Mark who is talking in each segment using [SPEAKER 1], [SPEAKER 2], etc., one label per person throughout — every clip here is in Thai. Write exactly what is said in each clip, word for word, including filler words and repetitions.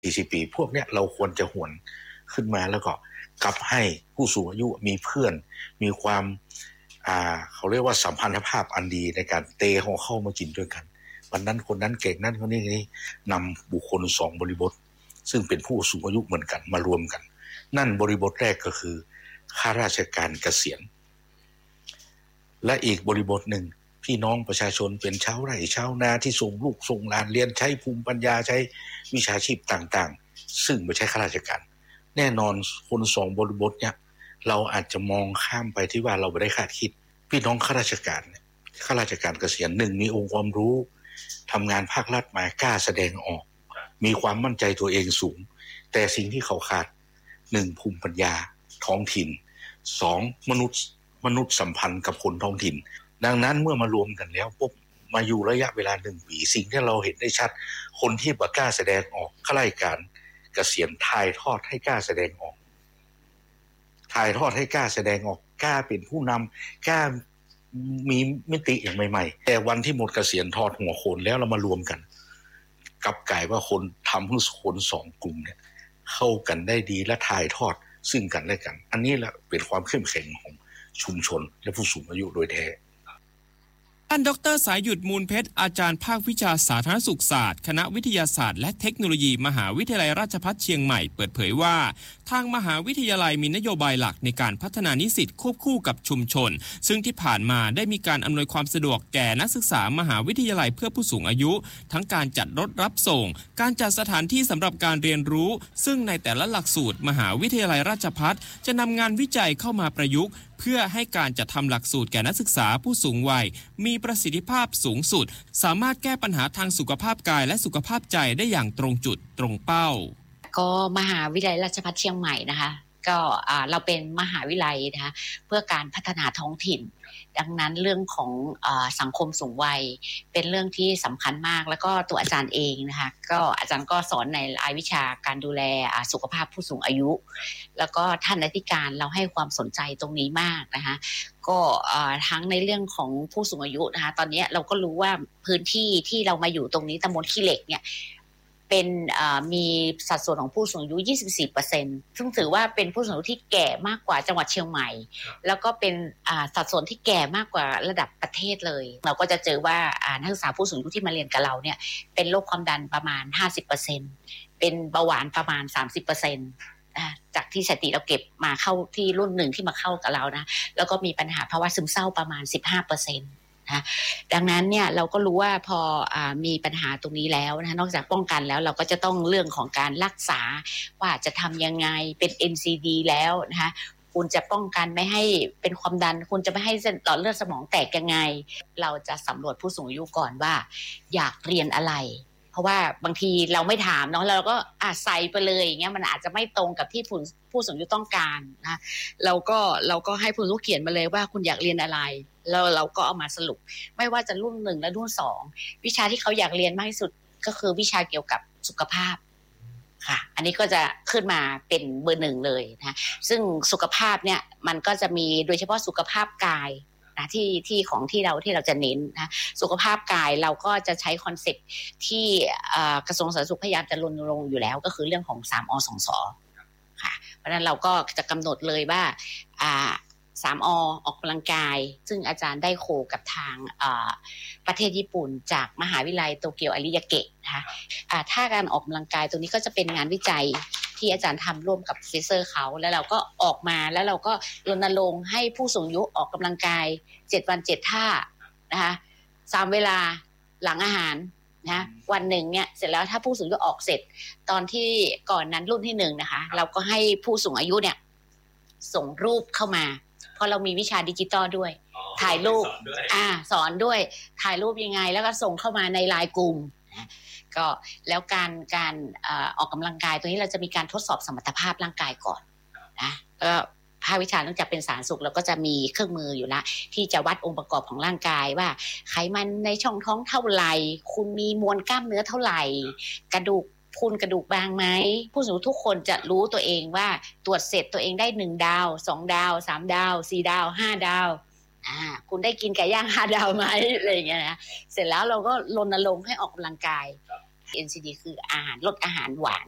[SPEAKER 1] สี่สิบ ปีพวกเนี้ยเราควรจะหวนขึ้นมาแล้วก็กลับให้ผู้สูงอายุมีเพื่อนมีความอ่าเขาเรียกว่าสัมพันธภาพอันดีในการเตะของเข้ามากินด้วยกันวันนั้นคนนั้นเก่งนั้นคนนี้นี่นำบุคคลสองบริบทซึ่งเป็นผู้สูงอายุเหมือนกันมารวมกันนั่นบริบทแรกก็คือข้าราชการเกษียณและอีกบริบทหนึ่งพี่น้องประชาชนเป็นชาวไร่ชาวนาที่ส่งลูกส่งหลานเรียนใช้ภูมิปัญญาใช้วิชาชีพต่างๆซึ่งไม่ใช่ข้าราชการแน่นอนคนสองบริบทเนี่ยเราอาจจะมองข้ามไปที่ว่าเราไม่ได้คาดคิดพี่น้องข้าราชการเนี่ยข้าราชการเกษียณหนึ่งมีองค์ความรู้ทำงานภาครัฐมากล้าแสดงออกมีความมั่นใจตัวเองสูงแต่สิ่งที่เขาขาดหนึ่งภูมิปัญญาท้องถิ่นสองมนุษย์มนุษย์สัมพันธ์กับคนท้องถิ่นดังนั้นเมื่อมารวมกันแล้วปุ๊บมาอยู่ระยะเวลาหนึ่งปีสิ่งที่เราเห็นได้ชัดคนที่บ่กล้าแสดงออกข้าราชการเกษียณถ่ายทอดให้กล้าแสดงออกถ่ายทอดให้กล้าแสดงออกกล้าเป็นผู้นำกล้ามีมิติอย่างใหม่ๆแต่วันที่หมดเกษียณทอดหัวโขนแล้วเรามารวมกันกลับกลายว่าคนทำให้คนสองกลุ่มเนี่ยเข้ากันได้ดีและถ่ายทอดซึ่งกันและกันอันนี้แหละเป็นความเข้มแข็งของชุมชนและผู้สูงอายุโดยแท้
[SPEAKER 2] ท่านดร.สายหยุดมูลเพชรอาจารย์ภาควิชาสาธารณสุขศาสตร์คณะวิทยาศาสตร์และเทคโนโลยีมหาวิทยาลัยราชภัฏเชียงใหม่เปิดเผยว่าทางมหาวิทยาลัยมีนโยบายหลักในการพัฒนานิสิตควบคู่กับชุมชนซึ่งที่ผ่านมาได้มีการอำนวยความสะดวกแก่นักศึกษามหาวิทยาลัยเพื่อผู้สูงอายุทั้งการจัดรถรับส่งการจัดสถานที่สำหรับการเรียนรู้ซึ่งในแต่ละหลักสูตรมหาวิทยาลัยราชภัฏจะนำงานวิจัยเข้ามาประยุกต์เพื่อให้การจัดทำหลักสูตรแก่นักศึกษาผู้สูงวัยมีประสิทธิภาพสูงสุดสามารถแก้ปัญหาทางสุขภาพกายและสุขภาพใจได้อย่างตรงจุดตรงเป้า
[SPEAKER 3] ก็มหาวิทยาลัยราชภัฏเชียงใหม่นะคะก็เราเป็นมหาวิทยาลัยนะคะเพื่อการพัฒนาท้องถิ่นดังนั้นเรื่องของสังคมสูงวัยเป็นเรื่องที่สำคัญมากแล้วก็ตัวอาจารย์เองนะคะก็อาจารย์ก็สอนในรายวิชาการดูแลสุขภาพผู้สูงอายุแล้วก็ท่านอธิการเราให้ความสนใจตรงนี้มากนะคะก็ทั้งในเรื่องของผู้สูงอายุนะคะตอนนี้เราก็รู้ว่าพื้นที่ที่เรามาอยู่ตรงนี้ตำบลขี้เหล็กเนี่ยเป็นมีสัดส่วนของผู้สูงอายุ ยี่สิบสี่เปอร์เซ็นต์ ซึ่งถือว่าเป็นผู้สูงอายุที่แก่มากกว่าจังหวัดเชียงใหม่แล้วก็เป็นสัดส่วนที่แก่มากกว่าระดับประเทศเลยเราก็จะเจอว่านักศึกษาผู้สูงอายุที่มาเรียนกับเราเนี่ยเป็นโรคความดันประมาณ ห้าสิบเปอร์เซ็นต์ เป็นเบาหวานประมาณ สามสิบเปอร์เซ็นต์ จากที่สถิติเราเก็บมาเข้าที่รุ่นหนึ่งที่มาเข้ากับเรานะแล้วก็มีปัญหาภาวะซึมเศร้าประมาณ สิบห้าเปอร์เซ็นต์นะดังนั้นเนี่ยเราก็รู้ว่าพออามีปัญหาตรงนี้แล้วนะนอกจากป้องกันแล้วเราก็จะต้องเรื่องของการรักษาว่าจะทำยังไงเป็น เอ็น ซี ดี แล้วนะคะคุณจะป้องกันไม่ให้เป็นความดันคุณจะไม่ให้เส้นหลอดเลือดสมองแตกยังไงเราจะสำรวจผู้สูงอายุก่อนว่าอยากเรียนอะไรเพราะว่าบางทีเราไม่ถามเนาะเราก็อาใส่ไปเลยอย่างเงี้ยมันอาจจะไม่ตรงกับที่ผู้ผู้สูงอายุต้องการนะเราก็เราก็ให้ผู้สูงอายุเขียนมาเลยว่าคุณอยากเรียนอะไรแล้วเราก็เอามาสรุปไม่ว่าจะรุ่นหนึ่งและรุ่นสองวิชาที่เขาอยากเรียนมากที่สุดก็คือวิชาเกี่ยวกับสุขภาพค่ะอันนี้ก็จะขึ้นมาเป็นเบอร์หนึ่งเลยนะซึ่งสุขภาพเนี่ยมันก็จะมีโดยเฉพาะสุขภาพกายนะที่ที่ของที่เราที่เราจะเน้นนะสุขภาพกายเราก็จะใช้คอนเซ็ปต์ที่กระทรวงสาธารณสุขพยายามจะรณรงค์อยู่แล้วก็คือเรื่องของสามอ สองสค่ะเพราะฉะนั้นเราก็จะกำหนดเลยว่าอ่าสามอ ออกกำลังกายซึ่งอาจารย์ได้โคกับทางประเทศญี่ปุ่นจากมหาวิทยาลัยโตเกียวอาริยาเกะนะคะถ้าการออกกำลังกายตรงนี้ก็จะเป็นงานวิจัยที่อาจารย์ทำร่วมกับโปรเฟสเซอร์เขาแล้วเราก็ออกมาแล้วเราก็รณรงค์ให้ผู้สูงอายุออกกำลังกายเจ็ดวันเจ็ดท่านะคะสามเวลาหลังอาหารนะวันหนึ่งเนี่ยเสร็จแล้วถ้าผู้สูงอายุออกเสร็จตอนที่ก่อนนั้นรุ่นที่หนึ่งนะคะเราก็ให้ผู้สูงอายุเนี่ยส่งรูปเข้ามาเพราะเรามีวิชาดิจิตอลด้วยถ่ายรูปอ่าสอนด้วยถ่ายรูปยังไงแล้วก็ส่งเข้ามาในไลน์กลุ่มนะก็แล้วการการออกกำลังกายตัวนี้เราจะมีการทดสอบสมรรถภาพร่างกายก่อนนะก็ภาควิชาเนื่องจากเป็นสาธารณสุขเราก็จะมีเครื่องมืออยู่ละที่จะวัดองค์ประกอบของร่างกายว่าไขมันในช่องท้องเท่าไหร่คุณมีมวลกล้ามเนื้อเท่าไหร่กระดูกคุณกระดูกบางไหมผู้สูงอายุทุกคนจะรู้ตัวเองว่าตรวจเสร็จตัวเองได้หนึ่งดาวสองดาวสามดาวสี่ดาวห้าดาวอ่าคุณได้กินไก่ย่างห้าดาวไหมอะไรอย่างเงี้ยนะเสร็จแล้วเราก็รณรงค์ให้ออกกำลังกาย เอ็น ซี ดี คืออาหารลดอาหารหวาน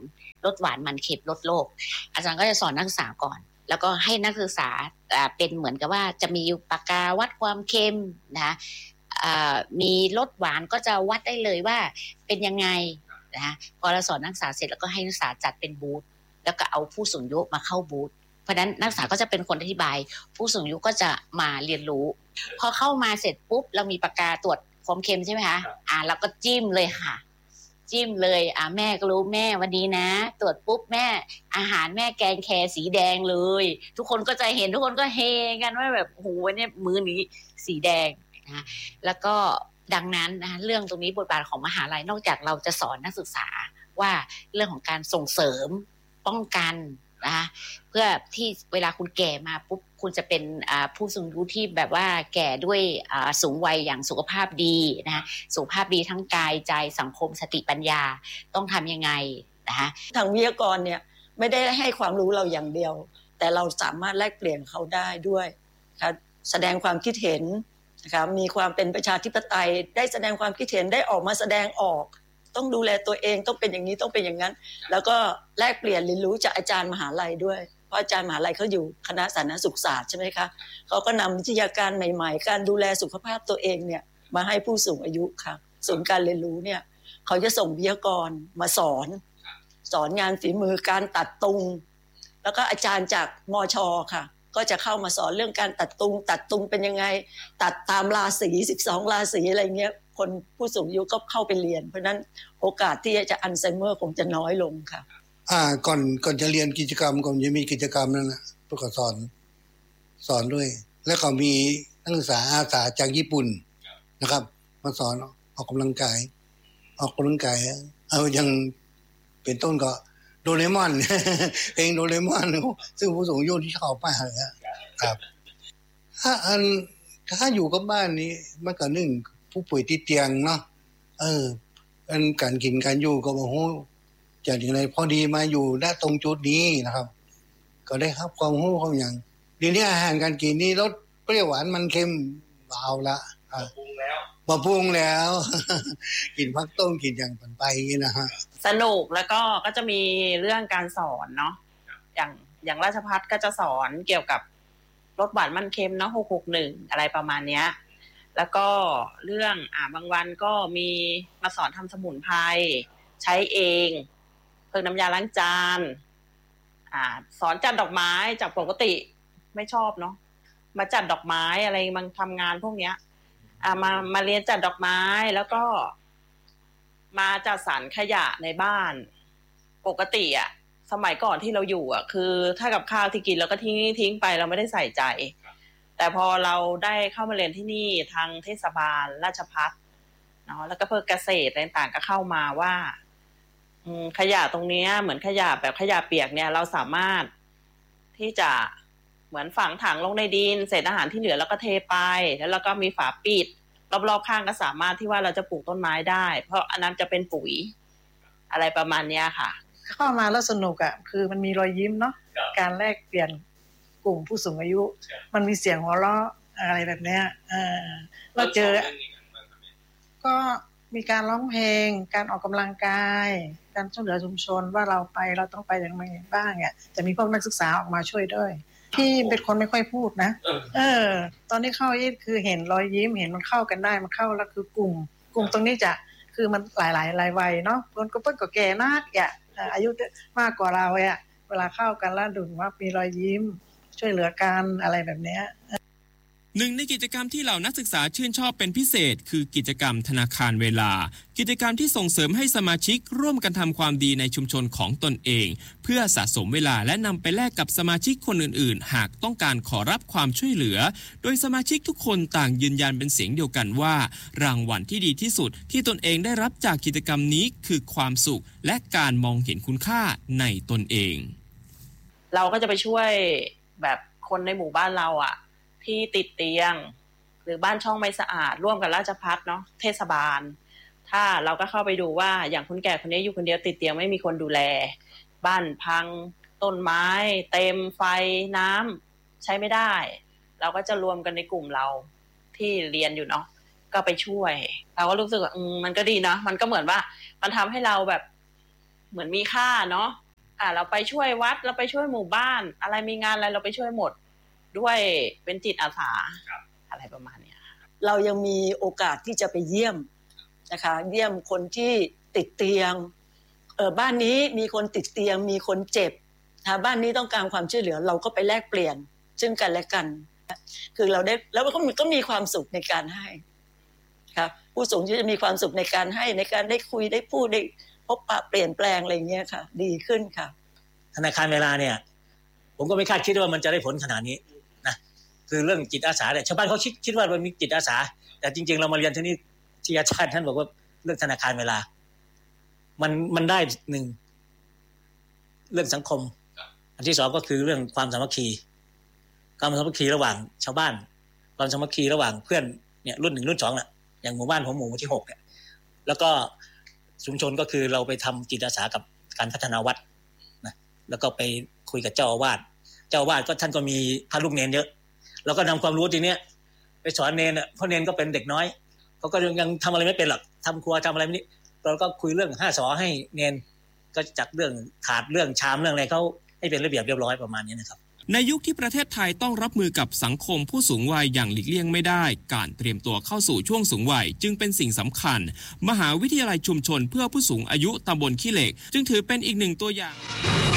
[SPEAKER 3] ลดหวานมันเค็มลดโรคอาจารย์ก็จะสอนนักศึกษาก่อนแล้วก็ให้นักศึกษาเป็นเหมือนกับว่าจะมีปากกาวัดความเค็มนะมีลดหวานก็จะวัดได้เลยว่าเป็นยังไงนะพอเราสอนนักศึกษาเสร็จแล้วก็ให้นักศึกษาจัดเป็นบูธแล้วก็เอาผู้สูงอายุมาเข้าบูธเพราะนั้นนักศึกษาก็จะเป็นคนอธิบายผู้สูงอายุก็จะมาเรียนรู้พอเข้ามาเสร็จปุ๊บเรามีปากกาตรวจความเค็มใช่ไหมคะอ่าเราก็จิ้มเลยค่ะจิ้มเลยอ่าแม่ก็รู้แม่วันนี้นะตรวจปุ๊บแม่อาหารแม่แกงแครสีแดงเลยทุกคนก็จะเห็นทุกคนก็เฮกันว่าแบบโหเนี่ยมื้อนี้สีแดงนะแล้วก็ดังนั้นนะเรื่องตรงนี้บทบาทของมหาลัยนอกจากเราจะสอนนักศึกษาว่าเรื่องของการส่งเสริมป้องกันนะเพื่อที่เวลาคุณแก่มาปุ๊บคุณจะเป็นผู้สูงอายุที่แบบว่าแก่ด้วยสูงวัยอย่างสุขภาพดีนะสุขภาพดีทั้งกายใจสังคมสติปัญญาต้องทำยังไงนะคะ
[SPEAKER 4] ทางวิทยากรเนี่ยไม่ได้ให้ความรู้เราอย่างเดียวแต่เราสามารถแลกเปลี่ยนเขาได้ด้วยค่ะแสดงความคิดเห็นนะคะมีความเป็นประชาธิปไตยได้แสดงความคิดเห็นได้ออกมาแสดงออกต้องดูแลตัวเองต้องเป็นอย่างนี้ต้องเป็นอย่างนั้นแล้วก็แลกเปลี่ยนเรียนรู้จากอาจารย์มหาลัยด้วยเพราะอาจารย์มหาลัยเขาอยู่คณะสาธารณสุขศาสตร์ใช่ไหมคะเขาก็นำวิทยาการใหม่ๆการดูแลสุขภาพตัวเองเนี่ยมาให้ผู้สูงอายุค่ะศูนย์การเรียนรู้เนี่ยเขาจะส่งวิทยากรมาสอนสอนงานฝีมือการตัดตุงแล้วก็อาจารย์จากมช.ค่ะก็จะเข้ามาสอนเรื่องการตัดตุงตัดตุงเป็นยังไงตัดตามราศีสิบสองราศีอะไรเงี้ยคนผู้สูงอายุก็เข้าไปเรียนเพราะนั้นโอกาสที่จะอัลไซเมอร์คงจะน้อยลงค่ะ
[SPEAKER 5] อ่าก่อนก่อนจะเรียนกิจกรรมก่อนจะมีกิจกรรมนั่นน่ะพวกเขาสอนสอนด้วยแล้วก็มีนักศึกษาอาสาจากญี่ปุ่นนะครับมาสอนออกกำลังกายออกกำลังกายเอาอย่างเป็นต้นก็โดเรมอนเพลงโดเรมอนซึ่งผู้สูงอายุที่ชอบมากเลยครับถ้าอันถ้าอยู่กับบ้านนี้มันก็นึ่งผู้ป่วยติดเตียงเนาะเอออันการกินการอยู่ก็บ่ฮู้จะอย่างไรพอดีมาอยู่ณตรงจุดนี้นะครับก็ได้รับความรู้ความอย่างเดี๋ยวนี้อาหารการกินนี่รสเปรี้ยวหวานมันเค็มเอาละบ่ปรุงแล้วบ่ปรุงแล้วกินผักต้มกินอย่างปันไปนะฮะ
[SPEAKER 6] สนุกแล้วก็ก็จะมีเรื่องการสอนเนาะอย่างอย่างราชภัฏก็จะสอนเกี่ยวกับรสหวานมันเค็มเนาะหกหกหนึ่งอะไรประมาณเนี้ยแล้วก็เรื่องอ่าบางวันก็มีมาสอนทำสมุนไพรใช้เองเพิ่งน้ำยาล้างจานอ่าสอนจัดดอกไม้จากปกติไม่ชอบเนาะมาจัดดอกไม้อะไรมันทำงานพวกเนี้ยอ่ามามาเรียนจัดดอกไม้แล้วก็มาจัดสรรขยะในบ้านปกติอ่ะสมัยก่อนที่เราอยู่อ่ะคือถ้ากับข้าวที่กินเราก็ทิ้งทิ้งไปเราไม่ได้ใส่ใจแต่พอเราได้เข้ามาเรียนที่นี่ทางเทศบาลราชภัฏเนาะแล้วก็เพื่อเกษตรอะไรต่างๆก็เข้ามาว่าขยะตรงนี้เหมือนขยะแบบขยะเปียกเนี่ยเราสามารถที่จะเหมือนฝังถังลงในดินเศษอาหารที่เหลือแล้วก็เทไปแล้วเราก็มีฝาปิดรอบๆข้างก็สามารถที่ว่าเราจะปลูกต้นไม้ได้เพราะอันนั้นจะเป็นปุ๋ยอะไรประมาณนี้ค่ะ
[SPEAKER 7] เข้ามาแล้วสนุกอ่ะคือมันมีรอยยิ้มเนาะการแลกเปลี่ยนกลุ่มผู้สูงอายุมันมีเสียงหัวเราะอะไรแบบเนี้ยเออเราเจอก็มีการร้องเพลงการออกกำลังกายการช่วยเหลือชุมชนว่าเราไปเราต้องไปอย่างไรบ้างอ่ะจะมีพวกนักศึกษาออกมาช่วยด้วยที่เป็นคนไม่ค่อยพูดนะเออตอนนี้เข้าอีกคือเห็นรอยยิ้มเห็นมันเข้ากันได้มันเข้าแล้วคือกลุ่มกลุ่มตรงนี้จะคือมันหลายๆหลายวัยเนาะคนก็เพิ่งก็แก่มากอ่ะอายุมากกว่าเราอ่ะเวลาเข้ากันแล้วดูว่ามีรอยยิ้มช่วยเหลือกันอะไรแบบเนี้ย
[SPEAKER 2] หนึ่งในกิจกรรมที่เหล่านักศึกษาชื่นชอบเป็นพิเศษคือกิจกรรมธนาคารเวลากิจกรรมที่ส่งเสริมให้สมาชิกร่วมกันทำความดีในชุมชนของตนเองเพื่อสะสมเวลาและนำไปแลกกับสมาชิกคนอื่นๆหากต้องการขอรับความช่วยเหลือโดยสมาชิกทุกคนต่างยืนยันเป็นเสียงเดียวกันว่ารางวัลที่ดีที่สุดที่ตนเองได้รับจากกิจกรรมนี้คือความสุขและการมองเห็นคุณค่าในตนเอง
[SPEAKER 6] เราก็จะไปช่วยแบบคนในหมู่บ้านเราอ่ะที่ติดเตียงหรือบ้านช่องไม่สะอาดร่วมกับราชภัฏเนาะเทศบาลถ้าเราก็เข้าไปดูว่าอย่างคนแก่คนนี้อยู่คนเดียวติดเตียงไม่มีคนดูแลบ้านพังต้นไม้เต็มไฟน้ำใช้ไม่ได้เราก็จะรวมกันในกลุ่มเราที่เรียนอยู่เนาะก็ไปช่วยเราก็รู้สึกว่าอืมมันก็ดีเนาะมันก็เหมือนว่ามันทำให้เราแบบเหมือนมีค่าเนาะอ่าเราไปช่วยวัดเราไปช่วยหมู่บ้านอะไรมีงานอะไรเราไปช่วยหมดด้วยเป็นจิตอาสาอะไรประมาณนี้
[SPEAKER 4] เรายังมีโอกาสที่จะไปเยี่ยมนะคะเยี่ยมคนที่ติดเตียงเออบ้านนี้มีคนติดเตียงมีคนเจ็บนะบ้านนี้ต้องการความช่วยเหลือเราก็ไปแลกเปลี่ยนซึ่งกันและกันคือเราได้แล้วก็ก็มีความสุขในการให้ครับผู้สูงอายุจะมีความสุขในการให้ในการได้คุยได้พูดได้พบปะเปลี่ยนแปลงอะไรเงี้ยค่ะดีขึ้นค่ะ
[SPEAKER 8] ธนาคารเวลาเนี่ยผมก็ไม่คาดคิดว่ามันจะได้ผลขนาดนี้นะคือเรื่องจิตอาสาเนี่ยชาวบ้านเขาคิดคิดว่ามันมีจิตอาสาแต่จริงๆเรามาเรียนที่นี่ที่อาจารย์ท่านบอกว่าเรื่องธนาคารเวลามันมันได้หนึ่งเรื่องสังคมอันที่สองก็คือเรื่องความสามัคคีความสามัคคีระหว่างชาวบ้านความสามัคคีระหว่างเพื่อนเนี่ยรุ่นหนึ่งรุ่นสองน่ะอย่างหมู่บ้านผมหมู่ที่หกเนี่ยแล้วก็ชุมชนก็คือเราไปทำจิตอาสากับการพัฒนาวัดนะแล้วก็ไปคุยกับเจ้าอาวาสเจ้าอาวาสก็ท่านก็มีพระลูกเนรเยอะแล้วก็นำความรู้ทีเนี้ยไปสอนเนรอ่ะเพราะเนรก็เป็นเด็กน้อยเขาก็ยังทำอะไรไม่เป็นหรอกทำครัวทำอะไรไม่นี่เราก็คุยเรื่องห้าสอให้เนรก็จัดเรื่องขาดเรื่องชามเรื่องอะไรเขาให้เป็นระเบียบเรียบร้อยประมาณนี้นะครับ
[SPEAKER 2] ในยุคที่ประเทศไทยต้องรับมือกับสังคมผู้สูงวัยอย่างหลีกเลี่ยงไม่ได้การเตรียมตัวเข้าสู่ช่วงสูงวัยจึงเป็นสิ่งสำคัญมหาวิทยาลัยชุมชนเพื่อผู้สูงอายุตำบลขี้เหล็กจึงถือเป็นอีกหนึ่งตัวอย่าง